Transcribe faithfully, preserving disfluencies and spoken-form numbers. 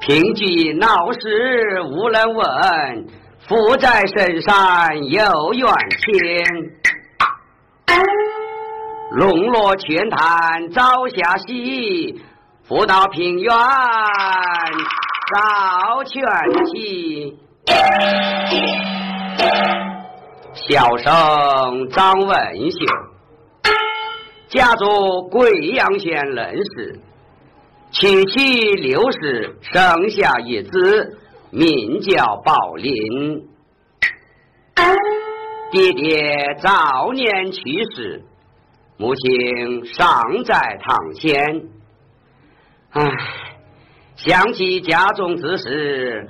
凭据闹市无人问，富在深山有远亲。龙落泉潭早下溪，富到平原早全齐。小生张文秀，家住贵阳县人士，娶妻六十，生下一子，名叫宝林。爹爹早年去世，母亲尚在堂前。唉，想起家中之事，